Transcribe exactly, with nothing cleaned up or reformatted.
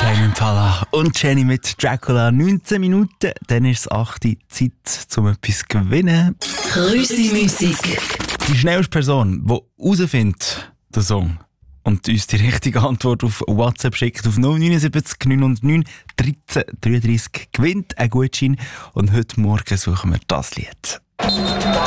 Tame Impala und Jenny mit Dracula. neunzehn Minuten, dann ist es acht Uhr, Zeit, um etwas zu gewinnen. Krüsi-Musik. Die schnellste Person, die herausfindet, den Song, und uns die richtige Antwort auf WhatsApp schickt, auf null neun sieben neun null neun dreizehn dreiunddreißig, gewinnt einen Gutschein. Und heute Morgen suchen wir das Lied.